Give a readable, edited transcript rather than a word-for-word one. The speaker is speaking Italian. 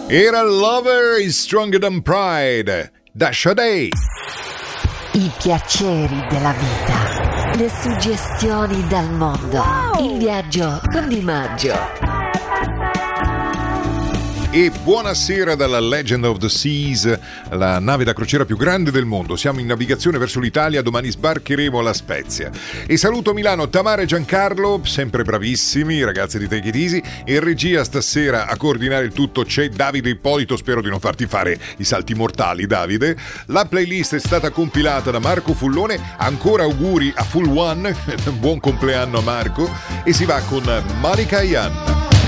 Era Lover is Stronger Than Pride da Sade. I piaceri della vita, le suggestioni dal mondo, il viaggio con Di Maggio. E buonasera dalla Legend of the Seas, la nave da crociera più grande del mondo. Siamo in navigazione verso l'Italia, domani sbarcheremo a La Spezia. E saluto Milano, Tamara e Giancarlo, sempre bravissimi, ragazzi di Take It Easy. E in regia stasera a coordinare il tutto c'è Davide Ippolito, spero di non farti fare i salti mortali, Davide. La playlist è stata compilata da Marco Fullone, ancora auguri a Full One, buon compleanno a Marco. E si va con Monica Ian.